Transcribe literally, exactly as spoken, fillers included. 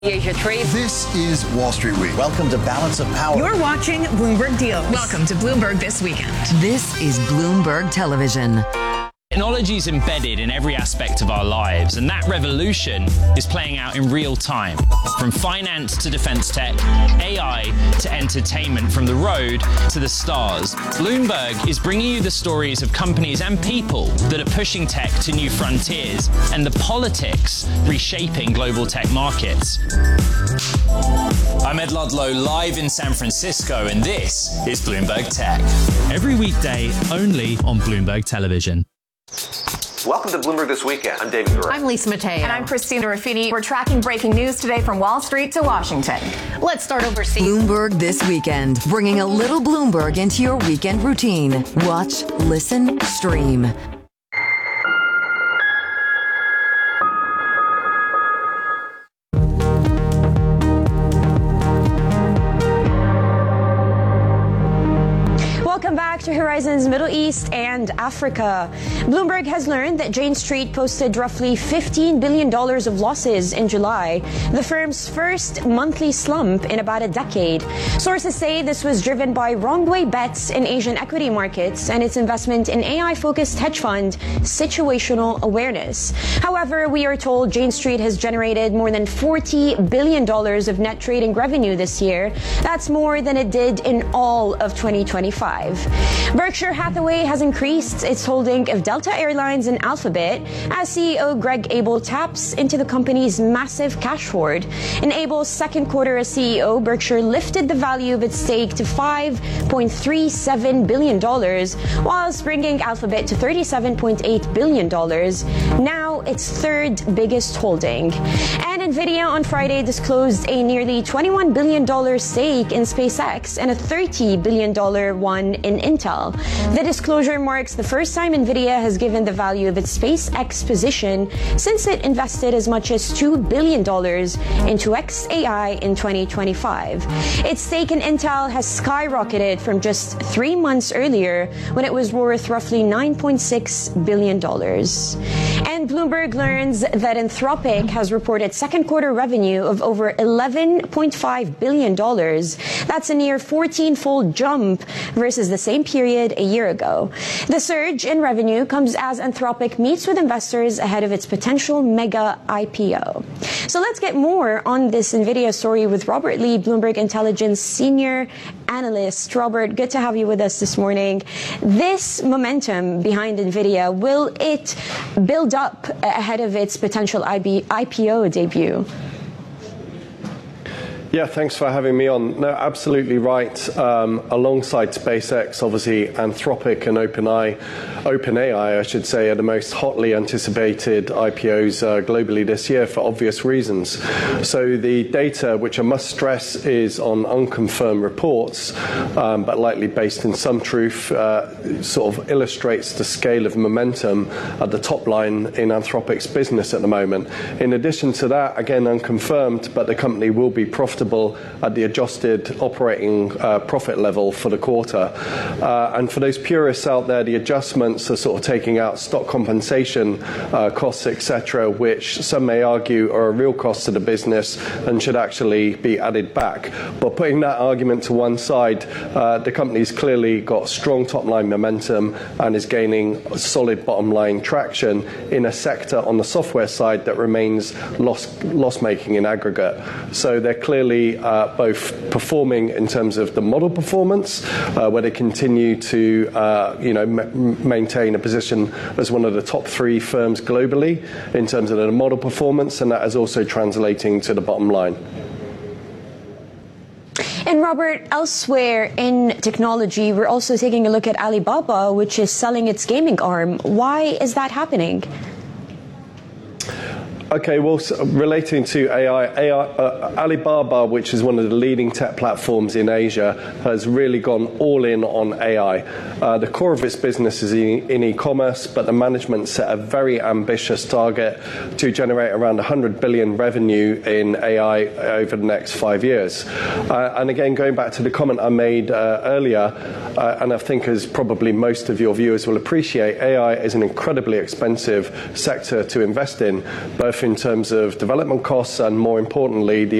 Asia trade. This is Wall Street Week. Welcome to Balance of Power. You're watching Bloomberg Deals. Welcome to Bloomberg This Weekend. This is Bloomberg Television. Technology is embedded in every aspect of our lives, and that revolution is playing out in real time. From finance to defense tech, A I to entertainment, from the road to the stars. Bloomberg is bringing you the stories of companies and people that are pushing tech to new frontiers and the politics reshaping global tech markets. I'm Ed Ludlow, live in San Francisco, and this is Bloomberg Tech. Every weekday, only on Bloomberg Television. Welcome to Bloomberg This Weekend. I'm David Gura. I'm Lisa Mateo. And I'm Christina Ruffini. We're tracking breaking news today from Wall Street to Washington. Let's start overseas. Bloomberg This Weekend, bringing a little Bloomberg into your weekend routine. Watch, listen, stream. Welcome back to Horizons Middle East and Africa. Bloomberg has learned that Jane Street posted roughly fifteen billion dollars of losses in July, the firm's first monthly slump in about a decade. Sources say this was driven by wrong-way bets in Asian equity markets and its investment in A I-focused hedge fund Situational Awareness. However, we are told Jane Street has generated more than forty billion dollars of net trading revenue this year. That's more than it did in all of twenty twenty-five. Berkshire Hathaway has increased its holding of Delta Airlines and Alphabet as C E O Greg Abel taps into the company's massive cash hoard. In Abel's second quarter as C E O, Berkshire lifted the value of its stake to five point three seven billion dollars, whilst bringing Alphabet to thirty-seven point eight billion dollars, now its third biggest holding. And Nvidia on Friday disclosed a nearly twenty-one billion dollars stake in SpaceX and a thirty billion dollars one in Intel. The disclosure marks the first time Nvidia has given the value of its SpaceX position since it invested as much as two billion dollars into X A I in twenty twenty-five. Its stake in Intel has skyrocketed from just three months earlier when it was worth roughly nine point six billion dollars. And Bloomberg learns that Anthropic has reported second quarter revenue of over eleven point five billion dollars. That's a near fourteen-fold jump versus the same period a year ago. The surge in revenue comes as Anthropic meets with investors ahead of its potential mega I P O. So let's get more on this NVIDIA story with Robert Lee, Bloomberg Intelligence Senior Analyst. Robert, good to have you with us this morning. This momentum behind NVIDIA, will it build up ahead of its potential I P O debut? Yeah, thanks for having me on. No, absolutely right. Um, alongside SpaceX, obviously, Anthropic and OpenAI, OpenAI, I should say, are the most hotly anticipated I P Os uh, globally this year for obvious reasons. So the data, which I must stress is on unconfirmed reports, um, but likely based in some truth, uh, sort of illustrates the scale of momentum at the top line in Anthropic's business at the moment. In addition to that, again, unconfirmed, but the company will be profitable at the adjusted operating uh, profit level for the quarter. Uh, and for those purists out there, the adjustments are sort of taking out stock compensation uh, costs, et cetera, which some may argue are a real cost to the business and should actually be added back. But putting that argument to one side, uh, the company's clearly got strong top-line momentum and is gaining solid bottom-line traction in a sector on the software side that remains loss, loss-making in aggregate. So they're clearly Uh, both performing in terms of the model performance, uh, where they continue to, uh, you know, m- maintain a position as one of the top three firms globally in terms of the model performance, and that is also translating to the bottom line. And Robert, elsewhere in technology, we're also taking a look at Alibaba, which is selling its gaming arm. Why is that happening? Okay, well, so relating to A I, A I uh, Alibaba, which is one of the leading tech platforms in Asia, has really gone all in on A I. Uh, the core of its business is in, in e-commerce, but the management set a very ambitious target to generate around one hundred billion revenue in A I over the next five years. Uh, and again, going back to the comment I made uh, earlier, uh, and I think as probably most of your viewers will appreciate, A I is an incredibly expensive sector to invest in, both both in terms of development costs and, more importantly, the